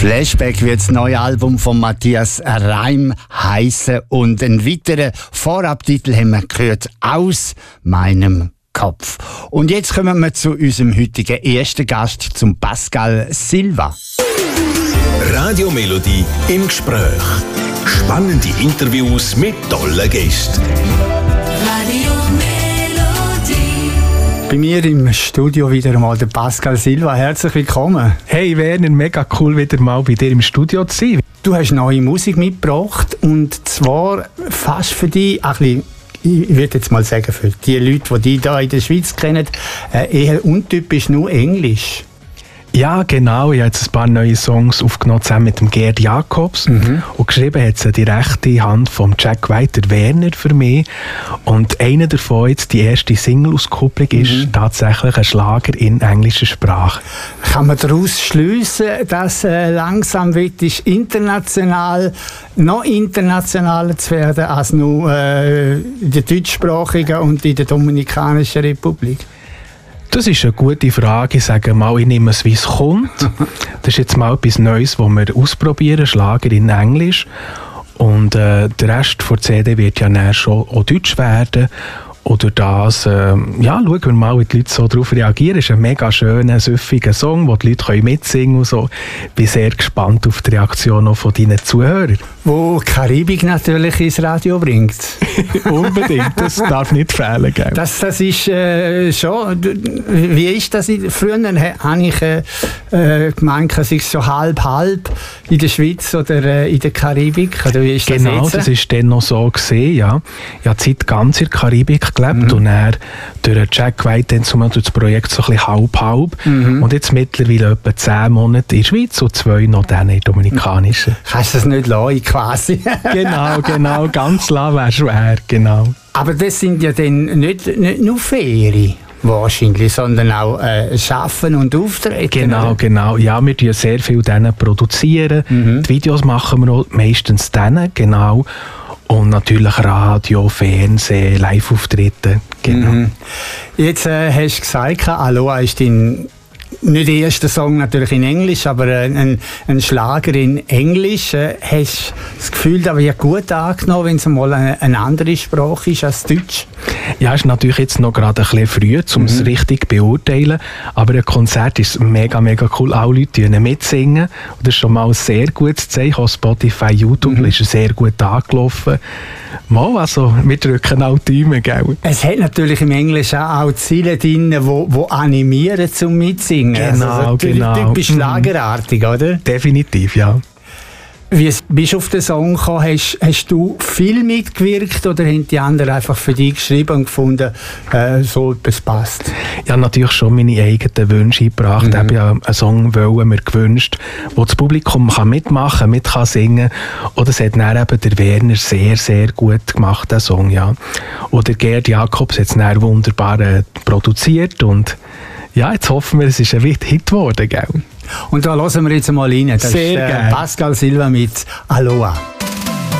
Flashback wird das neue Album von Matthias Reim heissen und einen weiteren Vorabtitel haben wir gehört, «Aus meinem Kopf». Und jetzt kommen wir zu unserem heutigen ersten Gast, zum Pascal Silva. Radio Melodie im Gespräch. Spannende Interviews mit tollen Gästen. Radio Melodie. Bei mir im Studio wieder einmal der Pascal Silva. Herzlich willkommen. Hey Werner, mega cool wieder mal bei dir im Studio zu sein. Du hast neue Musik mitgebracht und zwar fast für dich ein bisschen, ich würde jetzt mal sagen, für die Leute, die dich hier in der Schweiz kennen, eher untypisch, nur Englisch. Ja, genau. Ich habe jetzt ein paar neue Songs aufgenommen, zusammen mit dem Gerd Jacobs. Und geschrieben hat sie die rechte Hand von Jack White, der Werner, für mich. Und einer davon, jetzt die erste Single-Auskopplung, ist tatsächlich ein Schlager in englischer Sprache. Kann man daraus schliessen, dass langsam wird, noch internationaler zu werden als nur in der deutschsprachigen und in der Dominikanischen Republik? Das ist eine gute Frage. Ich sage mal, ich nehme es, wie es kommt. Das ist jetzt mal etwas Neues, das wir ausprobieren, Schlager in Englisch. Und der Rest der CD wird ja näher schon auch Deutsch werden. Oder das, schauen wir mal, wie die Leute so darauf reagieren. Es ist ein mega schöner, süffiger Song, wo die Leute mitsingen können und so. Ich bin sehr gespannt auf die Reaktion auch von deinen Zuhörern. Wo Karibik natürlich ins Radio bringt. Unbedingt, das darf nicht fehlen. Gell? Das ist schon. Wie ist das? Früher habe ich gemeint, es ist so halb in der Schweiz oder in der Karibik. Oder wie ist das genau, jetzt? Das war dann noch so gesehen, ja. Ich habe Zeit ganz in der Karibik gelebt und dann durch Jack White dann durch das Projekt so ein bisschen halb. Und jetzt mittlerweile etwa 10 Monate in der Schweiz und 2 noch dann in der Dominikanischen. Kannst du das nicht lassen, quasi? Genau, ganz lassen wäre schwer, genau. Aber das sind ja dann nicht nur Ferien wahrscheinlich, sondern auch Arbeiten und Auftreten. Genau. Ja, wir produzieren sehr viel denen produzieren. Die Videos machen wir auch meistens denen, genau. Und natürlich Radio, Fernsehen, Live-Auftritte. Genau. Jetzt hast du gesagt, «Aloha» ist nicht der erste Song natürlich in Englisch, aber ein Schlager in Englisch. Hast du das Gefühl, das wird gut angenommen, wenn es mal eine andere Sprache ist als Deutsch? Ja, es ist natürlich jetzt noch gerade ein bisschen früh, um es richtig zu beurteilen. Aber ein Konzert ist mega, mega cool. Alle Leute mitsingen. Und das ist schon mal ein sehr gutes Zeichen. Auf Spotify, YouTube ist er sehr gut angelaufen. Also, wir drücken auch die Daumen, gell? Es hat natürlich im Englischen auch Ziele drin, die animieren zum Mitsingen. Genau. Typisch schlagerartig, oder? Definitiv, ja. Wie bist du auf den Song gekommen? Hast du viel mitgewirkt oder haben die anderen einfach für dich geschrieben und gefunden, so etwas passt? Ich habe natürlich schon meine eigenen Wünsche eingebracht. Ich habe ja einen Song mir gewünscht, wo das Publikum mitmachen kann, singen kann. Und das hat dann eben der Werner sehr, sehr gut gemacht, den Song. Ja. Und der Gerd Jacobs hat es dann wunderbar produziert. Und ja, jetzt hoffen wir, es ist ein Hit geworden. Gell? Und da hören wir jetzt mal rein. Das sehr ist gerne. Pascal Silva mit «Aloha».